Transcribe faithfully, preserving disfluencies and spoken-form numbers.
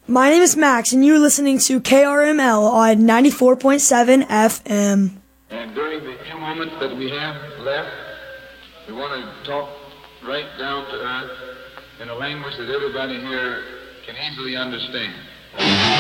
My name is Max, and you're listening to K R M L on ninety-four point seven F M. And during the few moments that we have left, we want to talk right down to earth in a language that everybody here can easily understand.